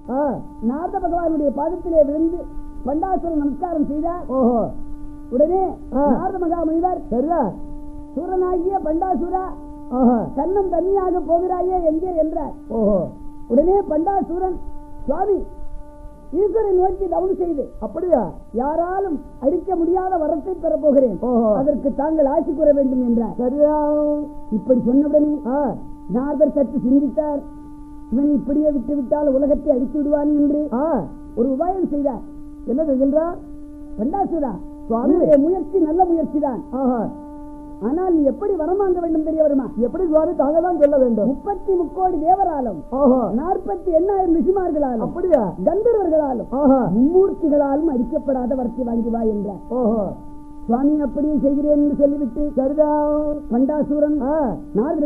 நாரத பகவானுடைய பாதத்திலே விழுந்து பண்டாசுரன் நமஸ்காரம் செய்தார். உடனே நாரத மகாமுனிவர், சூரனாகிய பண்டாசுரா, கண்ணம் தண்ணியாக போகிறாயே எங்கே என்றார். உடனே பண்டாசுரன், சுவாமி, ஈஸ்வரை நோக்கி தவம் செய்து, அப்படியா, யாராலும் அடிக்க முடியாத வரத்தை பெறப் போகிறேன், அதற்கு தாங்கள் ஆட்சி கூற வேண்டும் என்றார். சரியா? இப்படி சொன்னவுடனே நாரதர் சற்று சிந்தித்தார். இவனை இப்படியே விட்டு விட்டால் உலகத்தை அடித்து விடுவான் என்று ஒரு உபாயம் செய்தார். என்ன செய்கின்றார்? பண்டாசுரா, சுவாமியுடைய முயற்சி நல்ல முயற்சி தான். ஆனால் நீ எப்படி வரம் வாங்க வேண்டும் தெரிய வருமா? எப்படி சுவாமி? தாங்கள் தான் சொல்ல வேண்டும். 33 கோடி தேவராலும் 48,000 ரிஷிமார்களாலும், அப்படியா, கந்தர்வர்களாலும் மும்மூர்த்திகளாலும் அடிக்கப்படாத வரத்தை வாங்கி வா என்றார். சுவாமி அப்படியே செய்கிறேன் என்று சொல்லிவிட்டு சரிதான் பண்டாசுரன் நாரத